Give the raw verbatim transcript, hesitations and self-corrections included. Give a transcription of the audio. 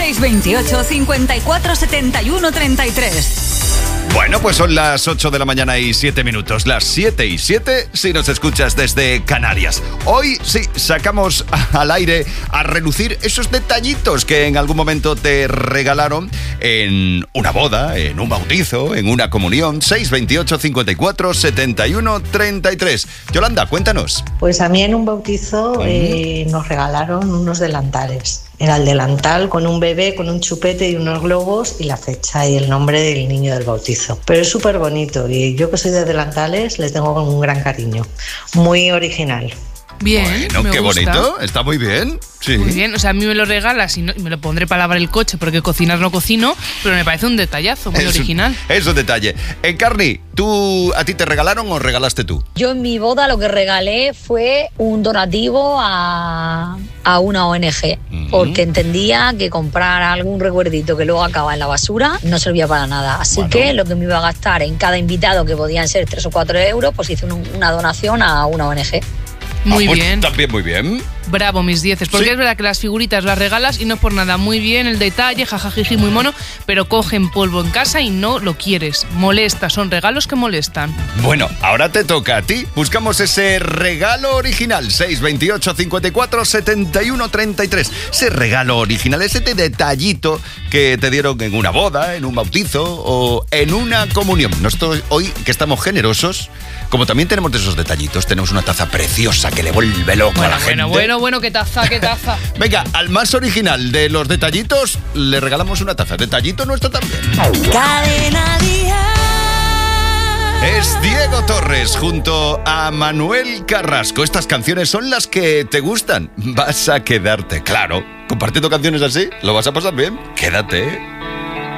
seis veintiocho, cincuenta y cuatro, setenta y uno, treinta y tres. Bueno, pues son las ocho de la mañana y siete minutos. Las siete y siete si nos escuchas desde Canarias. Hoy sí, sacamos al aire a relucir esos detallitos que en algún momento te regalaron en una boda, en un bautizo, en una comunión. seis veintiocho, cincuenta y cuatro, setenta y uno, treinta y tres. Yolanda, cuéntanos. Pues a mí en un bautizo eh, nos regalaron unos delantales. Era el delantal con un bebé, con un chupete y unos globos y la fecha y el nombre del niño del bautizo. Pero es súper bonito y yo que soy de delantales le tengo un gran cariño. Muy original. Bien, bueno, me qué gusta. bonito, está muy bien. Sí. Muy bien, o sea, a mí me lo regalas y, no, y me lo pondré para lavar el coche porque cocinar no cocino, pero me parece un detallazo, muy es original. Un, es un detalle. Encarni, ¿tú, ¿a ti te regalaron o regalaste tú? Yo en mi boda lo que regalé fue un donativo a, a una O N Ge, uh-huh. porque entendía que comprar algún recuerdito que luego acaba en la basura no servía para nada. Así bueno. que lo que me iba a gastar en cada invitado, que podían ser tres o cuatro euros, pues hice un, una donación a una O N Ge. Muy ah, pues bien. También muy bien. Bravo, mis dieces. Porque sí. Es verdad que las figuritas las regalas y no es por nada. Muy bien el detalle, jajajiji, muy mono, pero cogen polvo en casa y no lo quieres. Molesta, son regalos que molestan. Bueno, ahora te toca a ti. Buscamos ese regalo original. seis veintiocho, cincuenta y cuatro, setenta y uno, treinta y tres. Ese regalo original, ese detallito que te dieron en una boda, en un bautizo o en una comunión. Nosotros hoy, que estamos generosos, como también tenemos de esos detallitos, tenemos una taza preciosa que le vuelve loco bueno, a la bueno, gente. Bueno, bueno, qué taza, qué taza. Venga, al más original de los detallitos le regalamos una taza. Detallito nuestro también. Cadena Dial. Es Diego Torres junto a Manuel Carrasco. Estas canciones son las que te gustan. Vas a quedarte, claro. Compartiendo canciones así, ¿lo vas a pasar bien? Quédate.